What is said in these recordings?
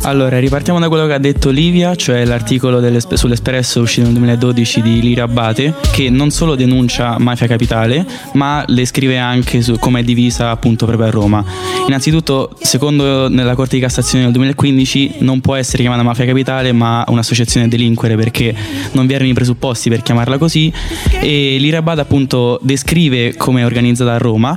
Allora, ripartiamo da quello che ha detto Livia, cioè l'articolo sull'Espresso uscito nel 2012 di Lira Abbate, che non solo denuncia Mafia Capitale, ma le scrive anche su come è divisa appunto proprio a Roma. Innanzitutto, secondo nella Corte di Cassazione del 2015, non può essere chiamata Mafia Capitale, ma un'associazione a delinquere, perché non vi erano i presupposti per chiamarla così. E Lira Abbate appunto descrive come è organizzata a Roma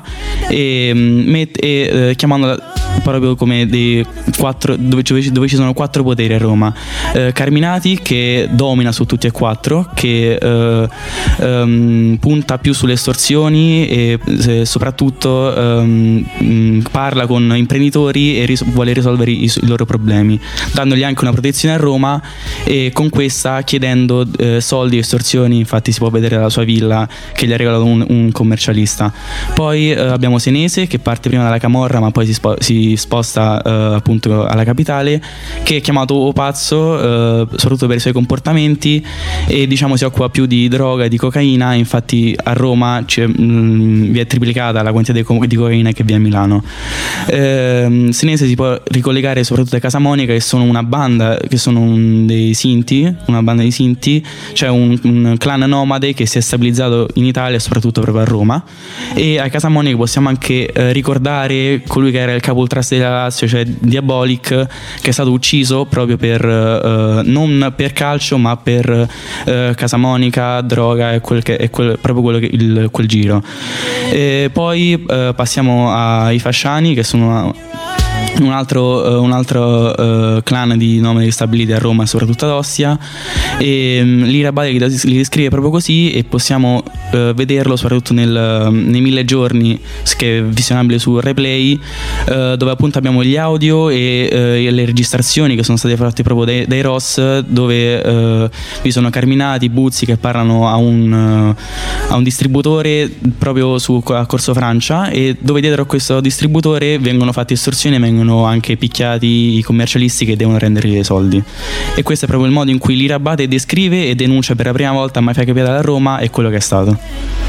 e chiamandola proprio come dove ci sono 4 poteri a Roma. Carminati, che domina su tutti e 4, che punta più sulle estorsioni e soprattutto parla con imprenditori e vuole risolvere i loro problemi, dandogli anche una protezione a Roma, e con questa chiedendo soldi e estorsioni. Infatti si può vedere la sua villa che gli ha regalato un commercialista. Poi abbiamo Senese, che parte prima dalla camorra ma poi si sposta appunto alla capitale, che è chiamato O Pazzo soprattutto per i suoi comportamenti, e diciamo si occupa più di droga e di cocaina. Infatti a Roma vi è triplicata la quantità di cocaina che vi è a Milano. Senese si può ricollegare soprattutto a Casamonica, che sono una banda, che sono dei Sinti, una banda di Sinti, cioè un clan nomade che si è stabilizzato in Italia, soprattutto proprio a Roma. E a Casamonica possiamo anche ricordare colui che era il capo ultras della Lazio, cioè Diabolic, che è stato ucciso proprio per non per calcio ma per Casamonica, droga e proprio quel giro. E poi passiamo ai Fasciani, che sono un altro clan di nomadi stabiliti a Roma e soprattutto ad Ostia, e Lira Abbate li descrive proprio così, e possiamo vederlo soprattutto nei 1000 giorni, che è visionabile su Replay, dove appunto abbiamo gli audio e le registrazioni che sono state fatte proprio dai Ross, dove vi sono Carminati, Buzzi che parlano a un distributore proprio a Corso Francia, e dove dietro a questo distributore vengono fatte estorsioni e vengono anche picchiati i commercialisti che devono rendergli dei soldi. E questo è proprio il modo in cui Lira Abbate descrive e denuncia per la prima volta Mafia Capitale a Roma e quello che è stato.